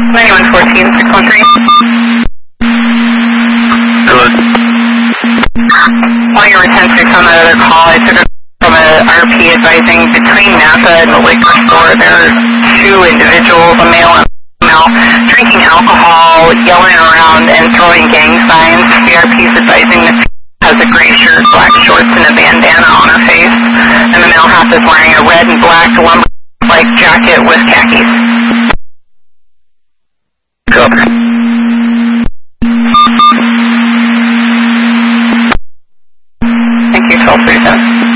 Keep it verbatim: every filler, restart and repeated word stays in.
ninety-one fourteen, six one three. Good. While you were ten six on that other call, I took a from a R P advising between Napa and the liquor store, there are two individuals, a male and a female, drinking alcohol, yelling around, and throwing gang signs. The R P is advising that has a gray shirt, black shorts, and a bandana on her face, and the male half is wearing a red and black lumber-like jacket with khakis. Copy. Thank you, twelve thirty-seven.